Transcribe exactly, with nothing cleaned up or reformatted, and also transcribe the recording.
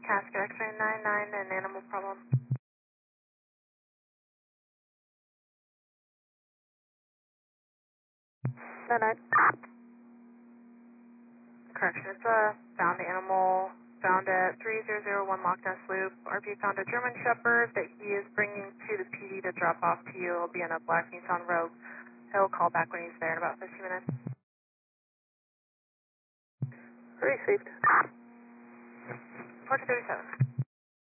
Casca X-ray nine nine, an animal problem. nine nine. Correction, it's a found animal, found at three zero zero one Loch Ness Loop. R P found a German Shepherd that he is bringing to the P D to drop off to you. He'll be in a black Nissan Rogue. He'll call back when he's there in about fifteen minutes. Received. four two three seven.